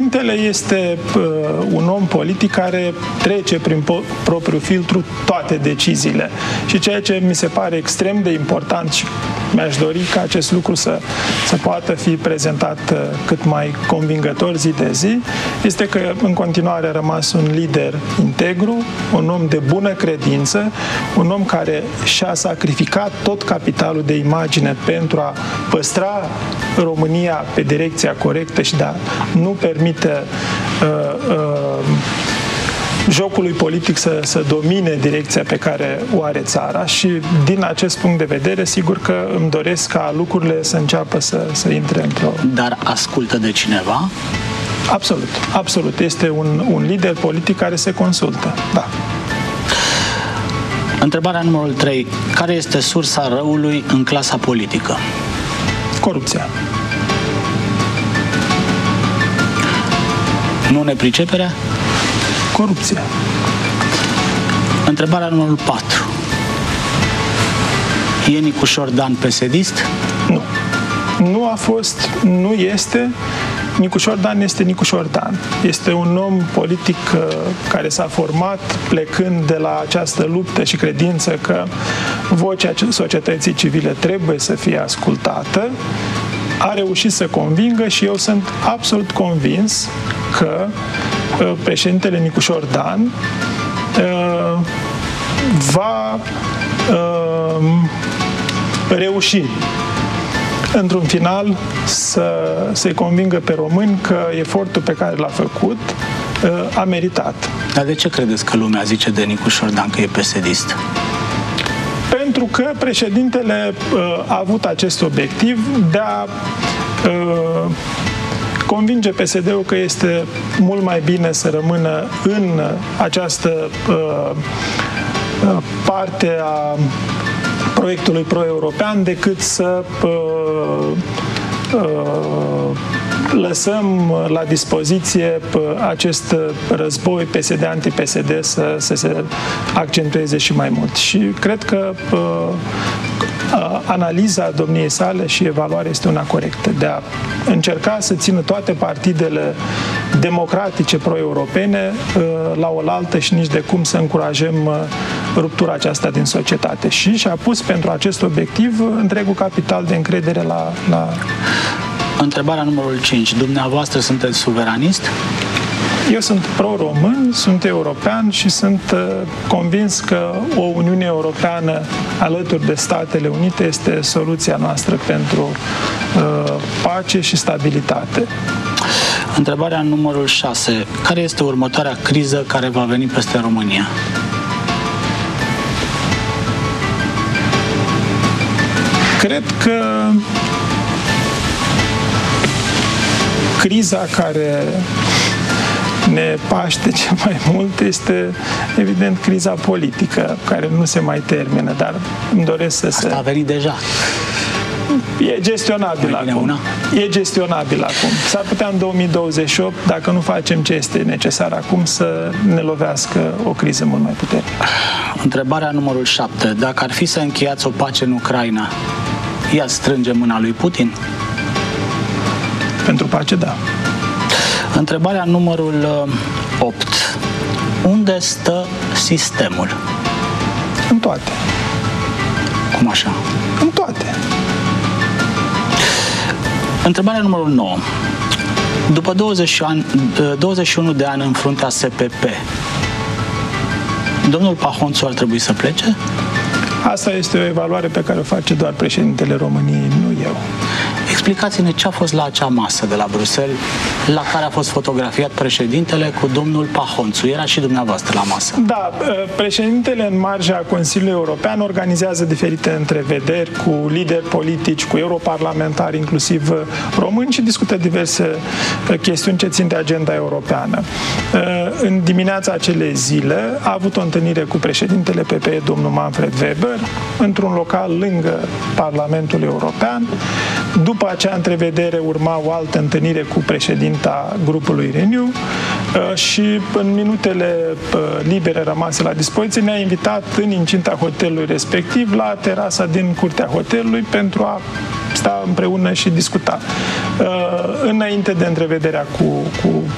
Președintele este un om politic care trece prin propriul filtru toate deciziile. Și ceea ce mi se pare extrem de important și mi-aș dori ca acest lucru să poată fi prezentat cât mai convingător zi de zi, este că în continuare a rămas un lider integru, un om de bună credință, un om care și-a sacrificat tot capitalul de imagine pentru a păstra România pe direcția corectă și de a nu permite jocului politic să domine direcția pe care o are țara și din acest punct de vedere, sigur că îmi doresc ca lucrurile să înceapă să intre într-o... Dar ascultă de cineva? Absolut, absolut. Este un lider politic care se consultă, da. Întrebarea numărul 3. Care este sursa răului în clasa politică? Corupția. Nu nepriceperea? Corupția. Întrebarea numărul 4. E Nicușor Dan PSD-ist? Nu. Nu a fost, nu este. Nicușor Dan este Nicușor Dan. Este un om politic care s-a format plecând de la această luptă și credință că vocea societății civile trebuie să fie ascultată. A reușit să convingă și eu sunt absolut convins că președintele Nicușor Dan va reuși într-un final să-i convingă pe români că efortul pe care l-a făcut a meritat. Dar de ce credeți că lumea zice de Nicușor Dan că e PSD-ist? Pentru că președintele a avut acest obiectiv de a convinge PSD-ul că este mult mai bine să rămână în această parte a proiectului pro-european decât să lăsăm la dispoziție acest război PSD-anti-PSD să se accentueze și mai mult. Și cred că analiza domniei sale și evaluarea este una corectă, de a încerca să țină toate partidele democratice pro-europene la oaltă și nici de cum să încurajăm ruptura aceasta din societate. Și și-a pus pentru acest obiectiv întregul capital de încredere la... Întrebarea numărul 5. Dumneavoastră sunteți suveranist? Eu sunt pro-român, sunt european și sunt convins că o Uniune Europeană alături de Statele Unite este soluția noastră pentru pace și stabilitate. Întrebarea numărul 6. Care este următoarea criză care va veni peste România? Cred că criza care ne paște cel mai mult este, evident, criza politică, care nu se mai termină, dar îmi doresc să Asta a venit deja. E gestionabil acum. E gestionabil acum. S-ar putea în 2028, dacă nu facem ce este necesar acum, să ne lovească o criză mult mai puternică. Întrebarea numărul 7. Dacă ar fi să încheiați o pace în Ucraina, ea strânge mâna lui Putin? Pentru pace, da. Întrebarea numărul 8. Unde stă sistemul? În toate. Cum așa? În toate. Întrebarea numărul 9. După 21 de ani în fruntea SPP, domnul Pahonțu ar trebui să plece? Asta este o evaluare pe care o face doar președintele României, nu eu. Explicați-ne ce a fost la acea masă de la Bruxelles, la care a fost fotografiat președintele cu domnul Pahonțu. Era și dumneavoastră la masă. Da, președintele în marja Consiliului European organizează diferite întrevederi cu lideri politici, cu europarlamentari, inclusiv români, și discută diverse chestiuni ce țin de agenda europeană. În dimineața acelei zile a avut o întâlnire cu președintele PPE, domnul Manfred Weber, într-un local lângă Parlamentul European. După acea întrevedere urma o altă întâlnire cu președinta grupului Renew și în minutele libere rămase la dispoziție ne-a invitat în incinta hotelului respectiv la terasa din curtea hotelului pentru a sta împreună și discuta. Înainte de întrevederea cu